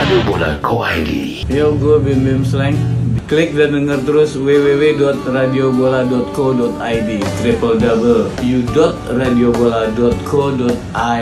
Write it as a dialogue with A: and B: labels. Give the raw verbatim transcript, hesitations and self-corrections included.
A: Radio Bola Go I D.
B: Yo, gue Bim Bim Slang. Klik dan denger terus w w w dot radiobola dot co dot i d, triple w dot radiobola dot co dot i